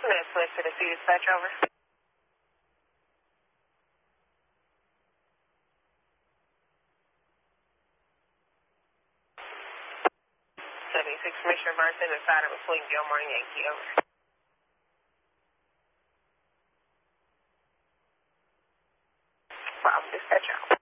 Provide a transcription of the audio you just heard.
That's West Tennessee Dispatch, over. 76 Commissioner Burton, inside of between Gilmore and Yankee, over. Problem, dispatch out.